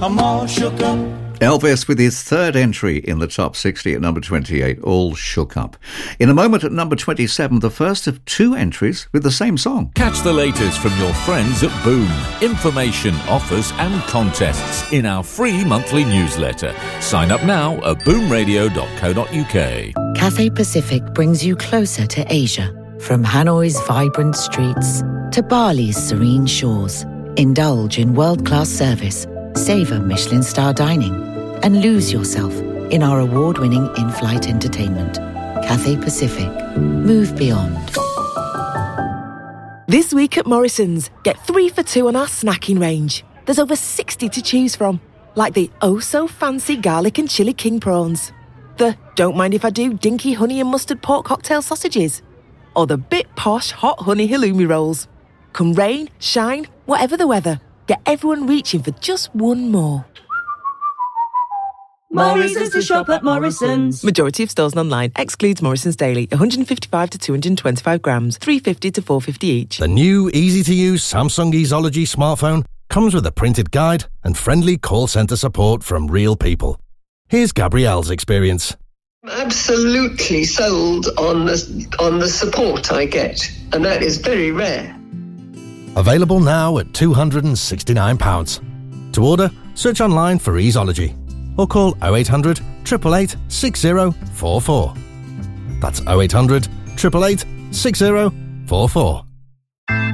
I'm all shook up. Elvis with his third entry in the top 60 at number 28, All Shook Up. In a moment at number 27, the first of two entries with the same song. Catch the latest from your friends at Boom. Information, offers and contests in our free monthly newsletter. Sign up now at boomradio.co.uk. Cathay Pacific brings you closer to Asia. From Hanoi's vibrant streets to Bali's serene shores. Indulge in world-class service, savour Michelin star dining, and lose yourself in our award-winning in-flight entertainment. Cathay Pacific. Move beyond. This week at Morrison's, get 3 for 2 on our snacking range. There's over 60 to choose from, like the oh-so-fancy garlic and chilli king prawns, the don't mind if I do dinky honey and mustard pork cocktail sausages, or the bit posh hot honey halloumi rolls. Come rain, shine, whatever the weather, get everyone reaching for just one more. Morrison's to shop at Morrison's. Majority of stores and online. Excludes Morrison's Daily. 155 to 225 grams. 350 to 450 each. The new, easy-to-use Samsung Easology smartphone comes with a printed guide and friendly call centre support from real people. Here's Gabrielle's experience. Absolutely sold on the support I get, and that is very rare. Available now at £269. To order, search online for Easology or call 0800 888 6044. That's 0800 888 6044.